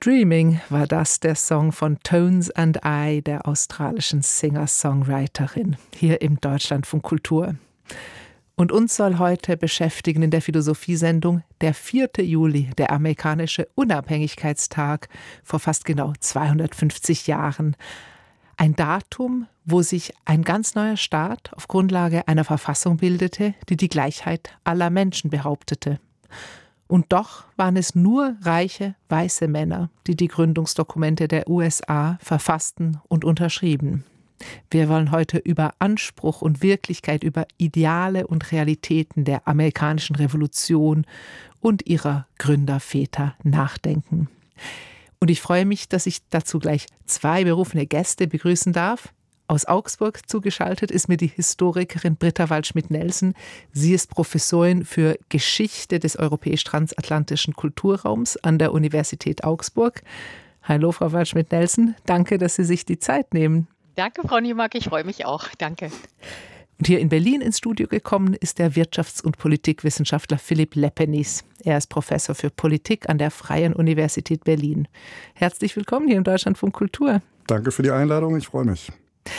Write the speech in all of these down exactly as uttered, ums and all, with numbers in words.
Dreaming war das der Song von Tones and I, der australischen Singer-Songwriterin, hier im Deutschlandfunk Kultur. Und uns soll heute beschäftigen in der Philosophiesendung der vierte Juli, der amerikanische Unabhängigkeitstag vor fast genau zweihundertfünfzig Jahren. Ein Datum, wo sich ein ganz neuer Staat auf Grundlage einer Verfassung bildete, die die Gleichheit aller Menschen behauptete. Und doch waren es nur reiche, weiße Männer, die die Gründungsdokumente der U S A verfassten und unterschrieben. Wir wollen heute über Anspruch und Wirklichkeit, über Ideale und Realitäten der amerikanischen Revolution und ihrer Gründerväter nachdenken. Und ich freue mich, dass ich dazu gleich zwei berufene Gäste begrüßen darf. Aus Augsburg zugeschaltet ist mir die Historikerin Britta Waldschmidt-Nelson. Sie ist Professorin für Geschichte des europäisch-transatlantischen Kulturraums an der Universität Augsburg. Hallo, Frau Waldschmidt-Nelson. Danke, dass Sie sich die Zeit nehmen. Danke, Frau Niemark. Ich freue mich auch. Danke. Und hier in Berlin ins Studio gekommen ist der Wirtschafts- und Politikwissenschaftler Philipp Lepenies. Er ist Professor für Politik an der Freien Universität Berlin. Herzlich willkommen hier im Deutschlandfunk Kultur. Danke für die Einladung. Ich freue mich.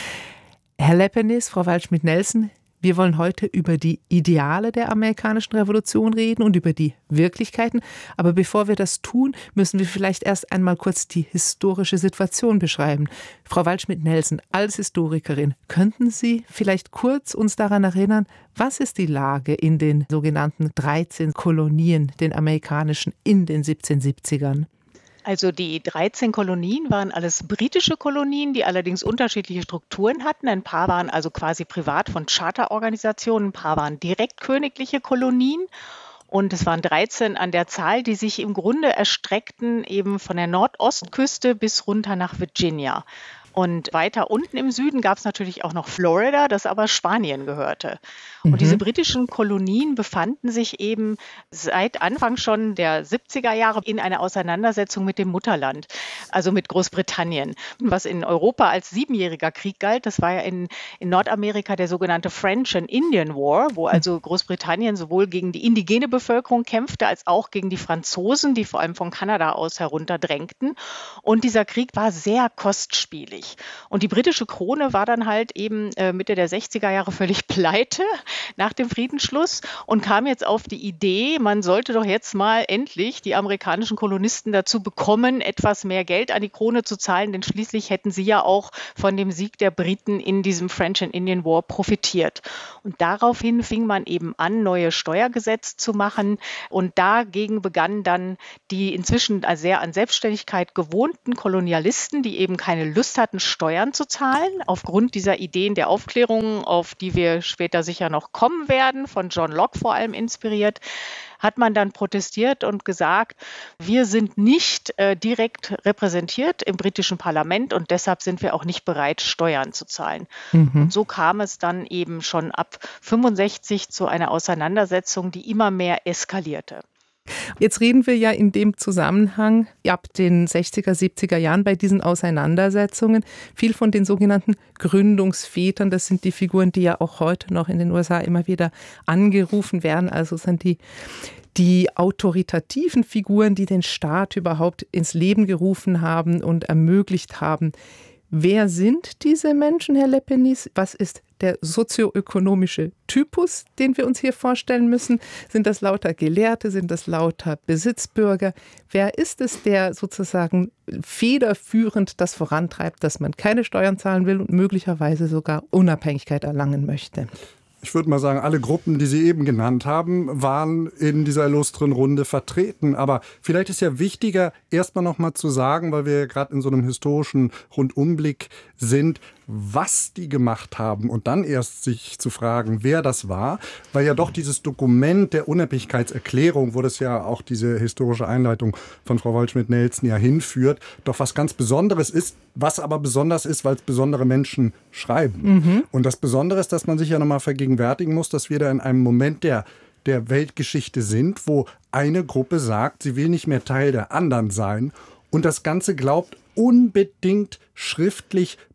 Herr Lepenies, Frau Waldschmidt-Nelson, wir wollen heute über die Ideale der amerikanischen Revolution reden und über die Wirklichkeiten. Aber bevor wir das tun, müssen wir vielleicht erst einmal kurz die historische Situation beschreiben. Frau Waldschmidt-Nelson, als Historikerin, könnten Sie vielleicht kurz uns daran erinnern, was ist die Lage in den sogenannten dreizehn Kolonien, den amerikanischen, in den siebzehnhundertsiebzigern? Also die dreizehn Kolonien waren alles britische Kolonien, die allerdings unterschiedliche Strukturen hatten. Ein paar waren also quasi privat von Charterorganisationen, ein paar waren direkt königliche Kolonien. Und es waren dreizehn an der Zahl, die sich im Grunde erstreckten eben von der Nordostküste bis runter nach Virginia. Und weiter unten im Süden gab es natürlich auch noch Florida, das aber Spanien gehörte. Und mhm. diese britischen Kolonien befanden sich eben seit Anfang schon der siebziger Jahre in einer Auseinandersetzung mit dem Mutterland, also mit Großbritannien. Was in Europa als siebenjähriger Krieg galt, das war ja in, in Nordamerika der sogenannte French and Indian War, wo also Großbritannien sowohl gegen die indigene Bevölkerung kämpfte, als auch gegen die Franzosen, die vor allem von Kanada aus herunterdrängten. Und dieser Krieg war sehr kostspielig. Und die britische Krone war dann halt eben äh, Mitte der sechziger Jahre völlig pleite nach dem Friedensschluss und kam jetzt auf die Idee, man sollte doch jetzt mal endlich die amerikanischen Kolonisten dazu bekommen, etwas mehr Geld an die Krone zu zahlen, denn schließlich hätten sie ja auch von dem Sieg der Briten in diesem French and Indian War profitiert. Und daraufhin fing man eben an, neue Steuergesetze zu machen und dagegen begannen dann die inzwischen sehr an Selbstständigkeit gewohnten Kolonialisten, die eben keine Lust hatten, Steuern zu zahlen, aufgrund dieser Ideen der Aufklärung, auf die wir später sicher noch kommen werden, von John Locke vor allem inspiriert, hat man dann protestiert und gesagt, wir sind nicht äh, direkt repräsentiert im britischen Parlament und deshalb sind wir auch nicht bereit, Steuern zu zahlen. Mhm. Und so kam es dann eben schon ab fünfundsechzig zu einer Auseinandersetzung, die immer mehr eskalierte. Jetzt reden wir ja in dem Zusammenhang ab den sechziger, siebziger Jahren bei diesen Auseinandersetzungen viel von den sogenannten Gründungsvätern. Das sind die Figuren, die ja auch heute noch in den U S A immer wieder angerufen werden. Also sind die, die autoritativen Figuren, die den Staat überhaupt ins Leben gerufen haben und ermöglicht haben. Wer sind diese Menschen, Herr Lepenies? Was ist der sozioökonomische Typus, den wir uns hier vorstellen müssen? Sind das lauter Gelehrte? Sind das lauter Besitzbürger? Wer ist es, der sozusagen federführend das vorantreibt, dass man keine Steuern zahlen will und möglicherweise sogar Unabhängigkeit erlangen möchte? Ich würde mal sagen, alle Gruppen, die Sie eben genannt haben, waren in dieser illustren Runde vertreten. Aber vielleicht ist ja wichtiger, erstmal noch mal zu sagen, weil wir ja gerade in so einem historischen Rundumblick sind, was die gemacht haben und dann erst sich zu fragen, wer das war, weil ja doch dieses Dokument der Unabhängigkeitserklärung, wo das ja auch diese historische Einleitung von Frau Waldschmidt-Nelson ja hinführt, doch was ganz Besonderes ist, was aber besonders ist, weil es besondere Menschen schreiben. Mhm. Und das Besondere ist, dass man sich ja nochmal vergegenwärtigen muss, dass wir da in einem Moment der der Weltgeschichte sind, wo eine Gruppe sagt, sie will nicht mehr Teil der anderen sein und das Ganze glaubt, unbedingt schriftlich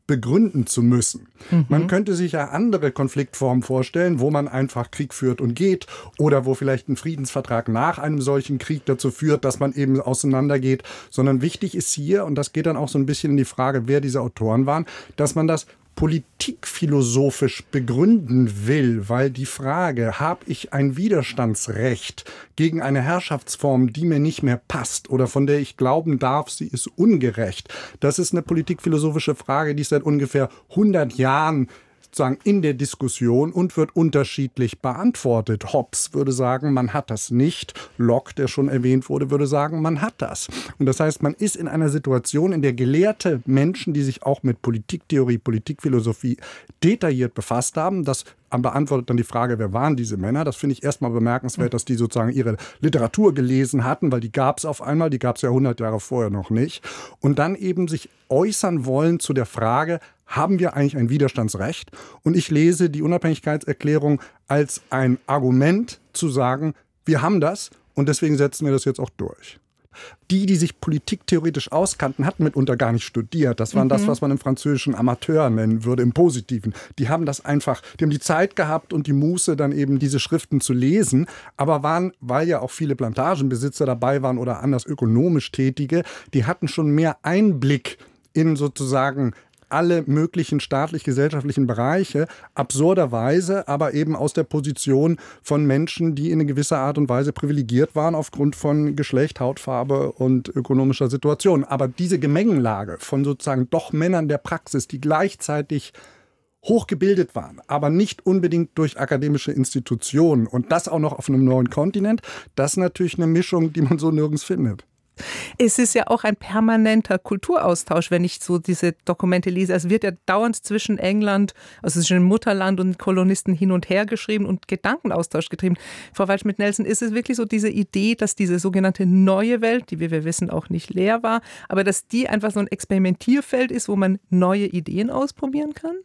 begründen zu müssen. Mhm. Man könnte sich ja andere Konfliktformen vorstellen, wo man einfach Krieg führt und geht oder wo vielleicht ein Friedensvertrag nach einem solchen Krieg dazu führt, dass man eben auseinandergeht. Sondern wichtig ist hier, und das geht dann auch so ein bisschen in die Frage, wer diese Autoren waren, dass man das politikphilosophisch begründen will, weil die Frage, habe ich ein Widerstandsrecht gegen eine Herrschaftsform, die mir nicht mehr passt oder von der ich glauben darf, sie ist ungerecht, das ist eine politikphilosophische Frage, die seit ungefähr hundert Jahren sozusagen in der Diskussion und wird unterschiedlich beantwortet. Hobbes würde sagen, man hat das nicht. Locke, der schon erwähnt wurde, würde sagen, man hat das. Und das heißt, man ist in einer Situation, in der gelehrte Menschen, die sich auch mit Politiktheorie, Politikphilosophie detailliert befasst haben, das beantwortet dann die Frage, wer waren diese Männer? Das finde ich erstmal bemerkenswert, dass die sozusagen ihre Literatur gelesen hatten, weil die gab es auf einmal, die gab es ja hundert Jahre vorher noch nicht. Und dann eben sich äußern wollen zu der Frage, haben wir eigentlich ein Widerstandsrecht? Und ich lese die Unabhängigkeitserklärung als ein Argument zu sagen, wir haben das und deswegen setzen wir das jetzt auch durch. Die, die sich politiktheoretisch auskannten, hatten mitunter gar nicht studiert. Das waren mhm. das, was man im Französischen Amateur nennen würde, im Positiven. Die haben das einfach, die haben die Zeit gehabt und die Muße, dann eben diese Schriften zu lesen, aber waren, weil ja auch viele Plantagenbesitzer dabei waren oder anders ökonomisch Tätige, die hatten schon mehr Einblick in sozusagen alle möglichen staatlich-gesellschaftlichen Bereiche, absurderweise, aber eben aus der Position von Menschen, die in eine gewisse Art und Weise privilegiert waren aufgrund von Geschlecht, Hautfarbe und ökonomischer Situation. Aber diese Gemengenlage von sozusagen doch Männern der Praxis, die gleichzeitig hochgebildet waren, aber nicht unbedingt durch akademische Institutionen und das auch noch auf einem neuen Kontinent, das ist natürlich eine Mischung, die man so nirgends findet. Es ist ja auch ein permanenter Kulturaustausch, wenn ich so diese Dokumente lese. Es wird ja dauernd zwischen England, also zwischen dem Mutterland und Kolonisten hin und her geschrieben und Gedankenaustausch getrieben. Frau Waldschmidt-Nelson, ist es wirklich so diese Idee, dass diese sogenannte neue Welt, die wie wir wissen auch nicht leer war, aber dass die einfach so ein Experimentierfeld ist, wo man neue Ideen ausprobieren kann?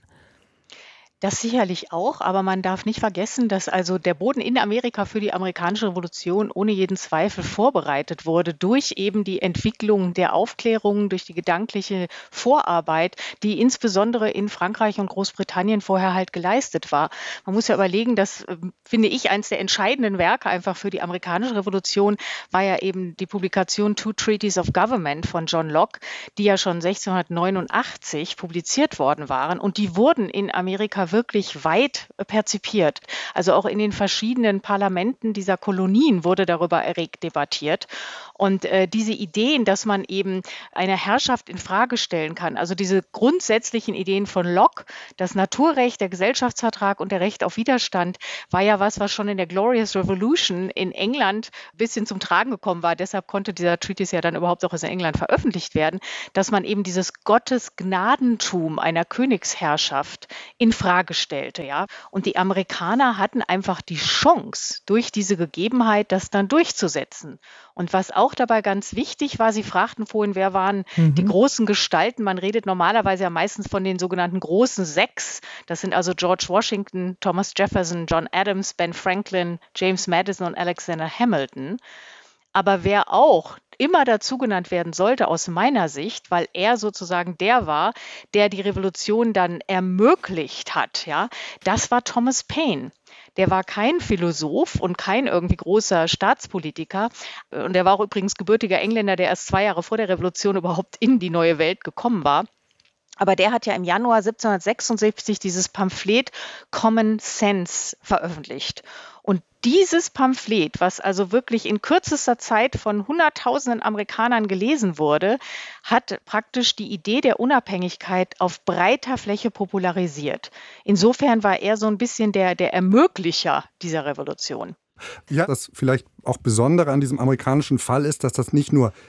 Das sicherlich auch, aber man darf nicht vergessen, dass also der Boden in Amerika für die amerikanische Revolution ohne jeden Zweifel vorbereitet wurde durch eben die Entwicklung der Aufklärung, durch die gedankliche Vorarbeit, die insbesondere in Frankreich und Großbritannien vorher halt geleistet war. Man muss ja überlegen, dass, finde ich, eines der entscheidenden Werke einfach für die amerikanische Revolution war ja eben die Publikation Two Treaties of Government von John Locke, die ja schon sechzehnhundertneunundachtzig publiziert worden waren und die wurden in Amerika wirklich weit perzipiert. Also auch in den verschiedenen Parlamenten dieser Kolonien wurde darüber erregt debattiert. Und äh, diese Ideen, dass man eben eine Herrschaft in Frage stellen kann, also diese grundsätzlichen Ideen von Locke, das Naturrecht, der Gesellschaftsvertrag und der Recht auf Widerstand, war ja was, was schon in der Glorious Revolution in England ein bisschen zum Tragen gekommen war. Deshalb konnte dieser Treatise ja dann überhaupt auch in England veröffentlicht werden, dass man eben dieses Gottesgnadentum einer Königsherrschaft in Frage stellte. Ja? Und die Amerikaner hatten einfach die Chance, durch diese Gegebenheit das dann durchzusetzen. Und was auch dabei ganz wichtig war, Sie fragten vorhin, wer waren mhm. die großen Gestalten? Man redet normalerweise ja meistens von den sogenannten großen Sechs. Das sind also George Washington, Thomas Jefferson, John Adams, Ben Franklin, James Madison und Alexander Hamilton. Aber wer auch immer dazu genannt werden sollte aus meiner Sicht, weil er sozusagen der war, der die Revolution dann ermöglicht hat, ja, das war Thomas Paine. Der war kein Philosoph und kein irgendwie großer Staatspolitiker. Und er war auch übrigens gebürtiger Engländer, der erst zwei Jahre vor der Revolution überhaupt in die neue Welt gekommen war. Aber der hat ja im Januar siebzehnhundertsechsundsiebzig dieses Pamphlet Common Sense veröffentlicht. Und dieses Pamphlet, was also wirklich in kürzester Zeit von Hunderttausenden Amerikanern gelesen wurde, hat praktisch die Idee der Unabhängigkeit auf breiter Fläche popularisiert. Insofern war er so ein bisschen der, der Ermöglicher dieser Revolution. Ja, das vielleicht auch Besondere an diesem amerikanischen Fall ist, dass das nicht nur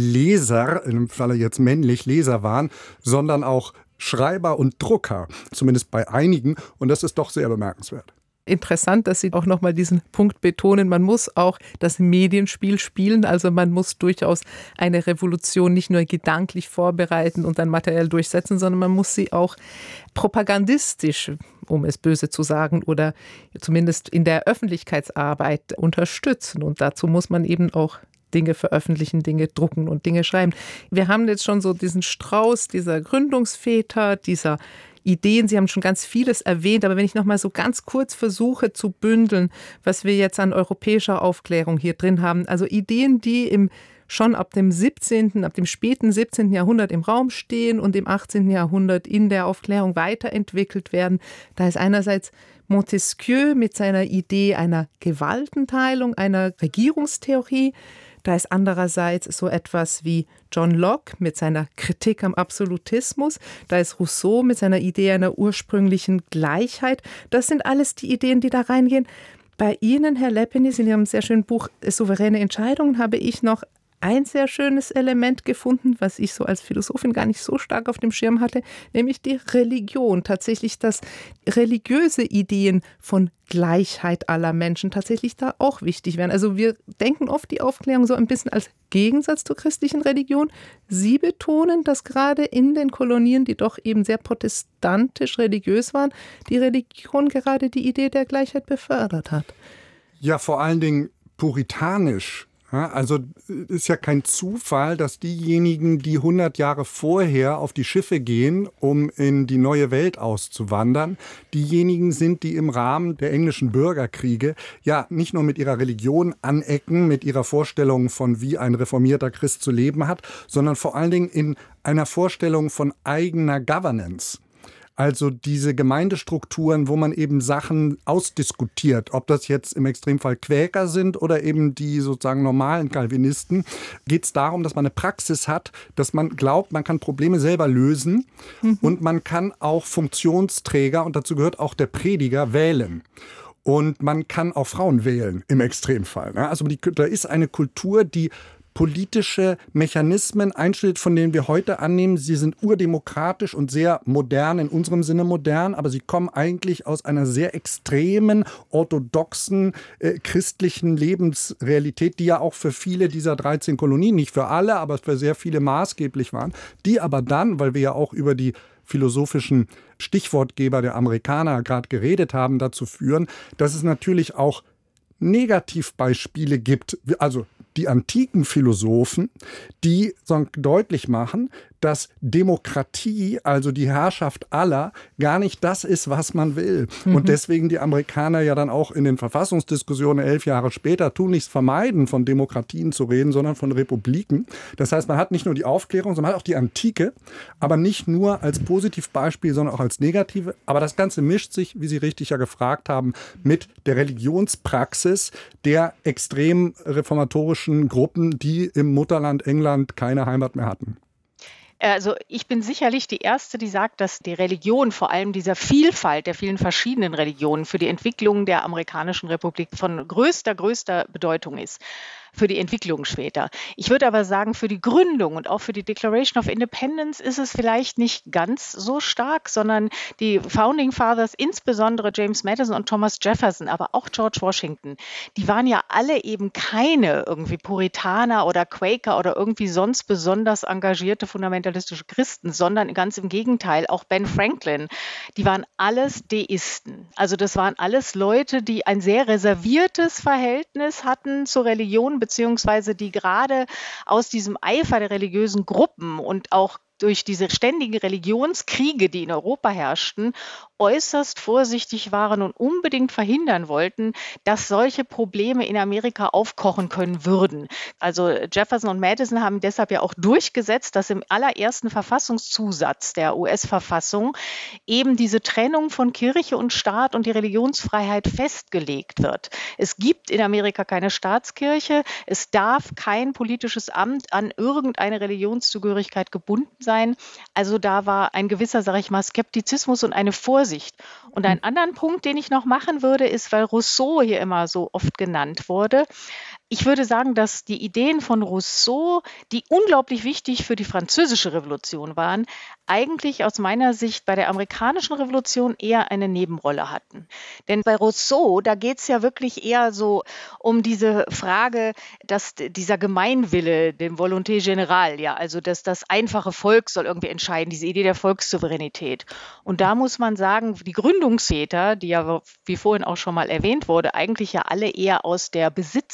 Leser, in dem Falle jetzt männlich Leser waren, sondern auch Schreiber und Drucker, zumindest bei einigen. Und das ist doch sehr bemerkenswert. Interessant, dass Sie auch nochmal diesen Punkt betonen, man muss auch das Medienspiel spielen, also man muss durchaus eine Revolution nicht nur gedanklich vorbereiten und dann materiell durchsetzen, sondern man muss sie auch propagandistisch, um es böse zu sagen, oder zumindest in der Öffentlichkeitsarbeit unterstützen und dazu muss man eben auch Dinge veröffentlichen, Dinge drucken und Dinge schreiben. Wir haben jetzt schon so diesen Strauß dieser Gründungsväter, dieser Ideen. Sie haben schon ganz vieles erwähnt, aber wenn ich noch mal so ganz kurz versuche zu bündeln, was wir jetzt an europäischer Aufklärung hier drin haben, also Ideen, die im schon ab dem siebzehnten, ab dem späten siebzehnten Jahrhundert im Raum stehen und im achtzehnten Jahrhundert in der Aufklärung weiterentwickelt werden. Da ist einerseits Montesquieu mit seiner Idee einer Gewaltenteilung, einer Regierungstheorie. Da ist andererseits so etwas wie John Locke mit seiner Kritik am Absolutismus. Da ist Rousseau mit seiner Idee einer ursprünglichen Gleichheit. Das sind alles die Ideen, die da reingehen. Bei Ihnen, Herr Lepenies, in Ihrem sehr schönen Buch Souveräne Entscheidungen habe ich noch ein sehr schönes Element gefunden, was ich so als Philosophin gar nicht so stark auf dem Schirm hatte, nämlich die Religion. Tatsächlich, dass religiöse Ideen von Gleichheit aller Menschen tatsächlich da auch wichtig wären. Also wir denken oft die Aufklärung so ein bisschen als Gegensatz zur christlichen Religion. Sie betonen, dass gerade in den Kolonien, die doch eben sehr protestantisch religiös waren, die Religion gerade die Idee der Gleichheit befördert hat. Ja, vor allen Dingen puritanisch. Ja, also ist ja kein Zufall, dass diejenigen, die hundert Jahre vorher auf die Schiffe gehen, um in die neue Welt auszuwandern, diejenigen sind, die im Rahmen der englischen Bürgerkriege ja nicht nur mit ihrer Religion anecken, mit ihrer Vorstellung von, wie ein reformierter Christ zu leben hat, sondern vor allen Dingen in einer Vorstellung von eigener Governance. Also diese Gemeindestrukturen, wo man eben Sachen ausdiskutiert, ob das jetzt im Extremfall Quäker sind oder eben die sozusagen normalen Calvinisten, geht es darum, dass man eine Praxis hat, dass man glaubt, man kann Probleme selber lösen mhm. und man kann auch Funktionsträger, und dazu gehört auch der Prediger, wählen. Und man kann auch Frauen wählen im Extremfall. Also die, da ist eine Kultur, die politische Mechanismen einstellt, von denen wir heute annehmen, sie sind urdemokratisch und sehr modern, in unserem Sinne modern, aber sie kommen eigentlich aus einer sehr extremen, orthodoxen, äh, christlichen Lebensrealität, die ja auch für viele dieser dreizehn Kolonien, nicht für alle, aber für sehr viele maßgeblich waren, die aber dann, weil wir ja auch über die philosophischen Stichwortgeber der Amerikaner gerade geredet haben, dazu führen, dass es natürlich auch Negativbeispiele gibt, also die antiken Philosophen, die deutlich machen, dass Demokratie, also die Herrschaft aller, gar nicht das ist, was man will. Mhm. Und deswegen die Amerikaner ja dann auch in den Verfassungsdiskussionen elf Jahre später tunlichst vermeiden, von Demokratien zu reden, sondern von Republiken. Das heißt, man hat nicht nur die Aufklärung, sondern man hat auch die Antike, aber nicht nur als Positivbeispiel, sondern auch als negative. Aber das Ganze mischt sich, wie Sie richtig ja gefragt haben, mit der Religionspraxis der extrem reformatorischen Gruppen, die im Mutterland England keine Heimat mehr hatten. Also ich bin sicherlich die Erste, die sagt, dass die Religion, vor allem dieser Vielfalt der vielen verschiedenen Religionen, für die Entwicklung der amerikanischen Republik von größter, größter Bedeutung ist. Für die Entwicklung später. Ich würde aber sagen, für die Gründung und auch für die Declaration of Independence ist es vielleicht nicht ganz so stark, sondern die Founding Fathers, insbesondere James Madison und Thomas Jefferson, aber auch George Washington, die waren ja alle eben keine irgendwie Puritaner oder Quaker oder irgendwie sonst besonders engagierte fundamentalistische Christen, sondern ganz im Gegenteil, auch Ben Franklin, die waren alles Deisten. Also das waren alles Leute, die ein sehr reserviertes Verhältnis hatten zur Religion, beziehungsweise die gerade aus diesem Eifer der religiösen Gruppen und auch durch diese ständigen Religionskriege, die in Europa herrschten, äußerst vorsichtig waren und unbedingt verhindern wollten, dass solche Probleme in Amerika aufkochen können würden. Also Jefferson und Madison haben deshalb ja auch durchgesetzt, dass im allerersten Verfassungszusatz der U S-Verfassung eben diese Trennung von Kirche und Staat und die Religionsfreiheit festgelegt wird. Es gibt in Amerika keine Staatskirche, es darf kein politisches Amt an irgendeine Religionszugehörigkeit gebunden sein. Also da war ein gewisser, sage ich mal, Skeptizismus und eine Vorsicht. Und einen anderen Punkt, den ich noch machen würde, ist, weil Rousseau hier immer so oft genannt wurde, ich würde sagen, dass die Ideen von Rousseau, die unglaublich wichtig für die Französische Revolution waren, eigentlich aus meiner Sicht bei der amerikanischen Revolution eher eine Nebenrolle hatten. Denn bei Rousseau, da geht es ja wirklich eher so um diese Frage, dass dieser Gemeinwille, dem Volonté générale, ja, also dass das einfache Volk soll irgendwie entscheiden, diese Idee der Volkssouveränität. Und da muss man sagen, die Gründungsväter, die ja, wie vorhin auch schon mal erwähnt wurde, eigentlich ja alle eher aus der besitzenden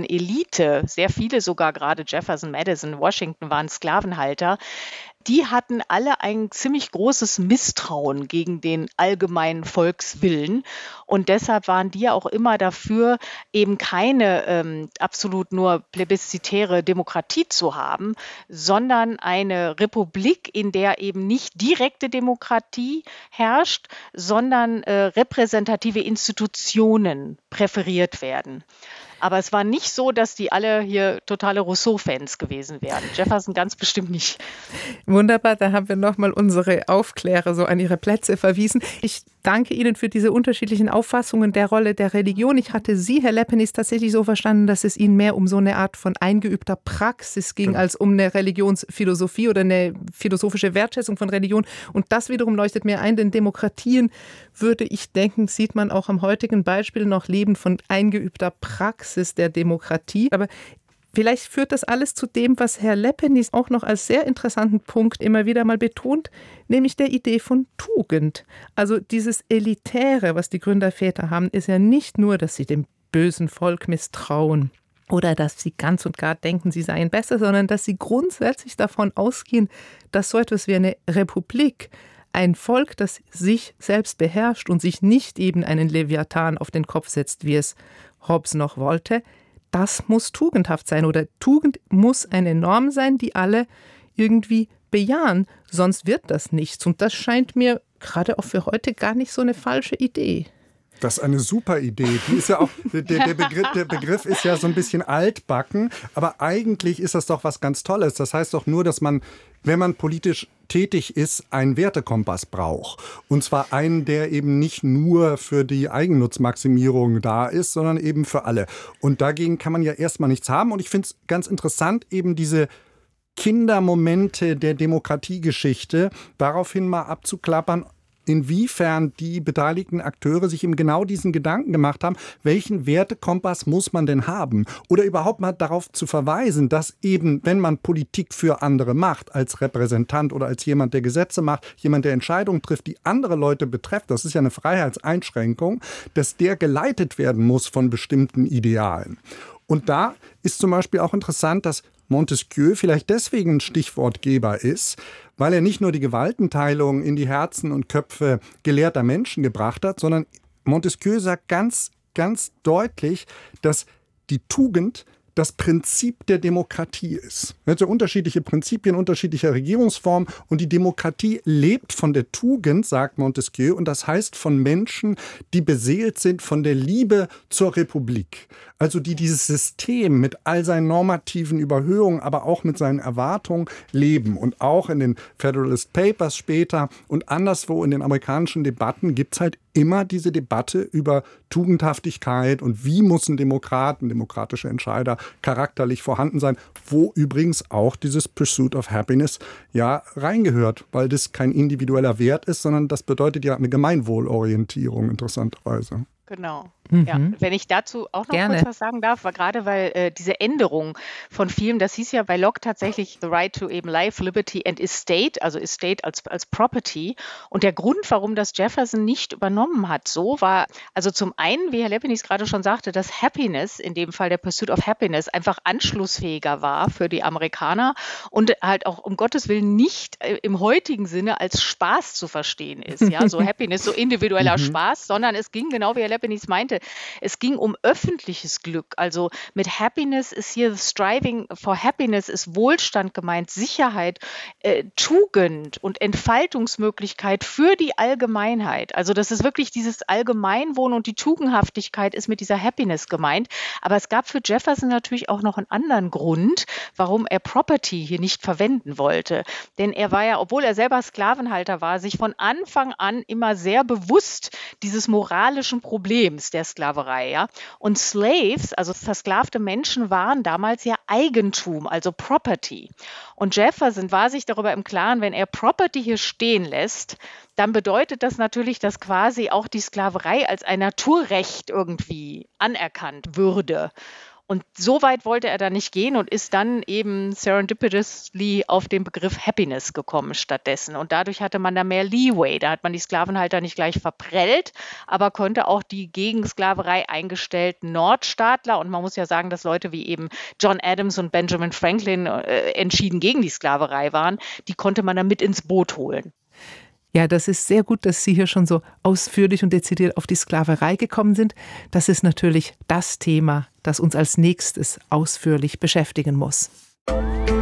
Elite, sehr viele sogar, gerade Jefferson, Madison, Washington waren Sklavenhalter, die hatten alle ein ziemlich großes Misstrauen gegen den allgemeinen Volkswillen. Und deshalb waren die ja auch immer dafür, eben keine ähm, absolut nur plebiszitäre Demokratie zu haben, sondern eine Republik, in der eben nicht direkte Demokratie herrscht, sondern äh, repräsentative Institutionen präferiert werden. Aber es war nicht so, dass die alle hier totale Rousseau-Fans gewesen wären. Jefferson ganz bestimmt nicht. Wunderbar, da haben wir nochmal unsere Aufklärer so an ihre Plätze verwiesen. Ich danke Ihnen für diese unterschiedlichen Auffassungen der Rolle der Religion. Ich hatte Sie, Herr Leppenis, tatsächlich so verstanden, dass es Ihnen mehr um so eine Art von eingeübter Praxis ging, als um eine Religionsphilosophie oder eine philosophische Wertschätzung von Religion. Und das wiederum leuchtet mir ein, denn Demokratien, würde ich denken, sieht man auch am heutigen Beispiel noch leben von eingeübter Praxis der Demokratie. Aber vielleicht führt das alles zu dem, was Herr Leppenis auch noch als sehr interessanten Punkt immer wieder mal betont, nämlich der Idee von Tugend. Also dieses Elitäre, was die Gründerväter haben, ist ja nicht nur, dass sie dem bösen Volk misstrauen oder dass sie ganz und gar denken, sie seien besser, sondern dass sie grundsätzlich davon ausgehen, dass so etwas wie eine Republik, ein Volk, das sich selbst beherrscht und sich nicht eben einen Leviathan auf den Kopf setzt, wie es Hobbes noch wollte, das muss tugendhaft sein oder Tugend muss eine Norm sein, die alle irgendwie bejahen, sonst wird das nichts. Und das scheint mir gerade auch für heute gar nicht so eine falsche Idee. Das ist eine super Idee. Die ist ja auch, der, der, Begriff, der Begriff ist ja so ein bisschen altbacken, aber eigentlich ist das doch was ganz Tolles. Das heißt doch nur, dass man, wenn man politisch tätig ist, einen Wertekompass braucht. Und zwar einen, der eben nicht nur für die Eigennutzmaximierung da ist, sondern eben für alle. Und dagegen kann man ja erstmal nichts haben. Und ich finde es ganz interessant, eben diese Kindermomente der Demokratiegeschichte daraufhin mal abzuklappern, inwiefern die beteiligten Akteure sich eben genau diesen Gedanken gemacht haben, welchen Wertekompass muss man denn haben? Oder überhaupt mal darauf zu verweisen, dass eben, wenn man Politik für andere macht, als Repräsentant oder als jemand, der Gesetze macht, jemand, der Entscheidungen trifft, die andere Leute betreffen, das ist ja eine Freiheitseinschränkung, dass der geleitet werden muss von bestimmten Idealen. Und da ist zum Beispiel auch interessant, dass Montesquieu vielleicht deswegen ein Stichwortgeber ist, weil er nicht nur die Gewaltenteilung in die Herzen und Köpfe gelehrter Menschen gebracht hat, sondern Montesquieu sagt ganz, ganz deutlich, dass die Tugend das Prinzip der Demokratie ist. Also unterschiedliche Prinzipien, unterschiedliche Regierungsformen und die Demokratie lebt von der Tugend, sagt Montesquieu, und das heißt von Menschen, die beseelt sind von der Liebe zur Republik. Also die dieses System mit all seinen normativen Überhöhungen, aber auch mit seinen Erwartungen leben. Und auch in den Federalist Papers später und anderswo in den amerikanischen Debatten gibt es halt immer diese Debatte über Tugendhaftigkeit und wie muss ein Demokrat, ein demokratischer Entscheider charakterlich vorhanden sein, wo übrigens auch dieses Pursuit of Happiness ja reingehört, weil das kein individueller Wert ist, sondern das bedeutet ja eine Gemeinwohlorientierung interessanterweise. Genau. Mhm. Ja, wenn ich dazu auch noch Gerne. kurz was sagen darf, war gerade, weil äh, diese Änderung von vielen, das hieß ja bei Locke tatsächlich the right to eben life, liberty and estate, also estate als, als Property. Und der Grund, warum das Jefferson nicht übernommen hat, so war, also zum einen, wie Herr Leppenis gerade schon sagte, dass Happiness, in dem Fall der Pursuit of Happiness, einfach anschlussfähiger war für die Amerikaner und halt auch um Gottes Willen nicht äh, im heutigen Sinne als Spaß zu verstehen ist. Ja, so Happiness, so individueller Spaß, sondern es ging, genau wie Herr Leppenis meinte, es ging um öffentliches Glück. Also mit Happiness ist hier Striving for Happiness ist Wohlstand gemeint, Sicherheit, äh, Tugend und Entfaltungsmöglichkeit für die Allgemeinheit. Also das ist wirklich dieses Allgemeinwohn und die Tugendhaftigkeit ist mit dieser Happiness gemeint. Aber es gab für Jefferson natürlich auch noch einen anderen Grund, warum er Property hier nicht verwenden wollte. Denn er war ja, obwohl er selber Sklavenhalter war, sich von Anfang an immer sehr bewusst dieses moralischen Problems der Sklaverei, ja. Und Slaves, also versklavte Menschen, waren damals ja Eigentum, also Property. Und Jefferson war sich darüber im Klaren, wenn er Property hier stehen lässt, dann bedeutet das natürlich, dass quasi auch die Sklaverei als ein Naturrecht irgendwie anerkannt würde. Und so weit wollte er da nicht gehen und ist dann eben serendipitously auf den Begriff Happiness gekommen stattdessen. Und dadurch hatte man da mehr Leeway. Da hat man die Sklavenhalter nicht gleich verprellt, aber konnte auch die gegen Sklaverei eingestellten Nordstaatler, und man muss ja sagen, dass Leute wie eben John Adams und Benjamin Franklin äh, entschieden gegen die Sklaverei waren, die konnte man dann mit ins Boot holen. Ja, das ist sehr gut, dass Sie hier schon so ausführlich und dezidiert auf die Sklaverei gekommen sind. Das ist natürlich das Thema, das uns als nächstes ausführlich beschäftigen muss.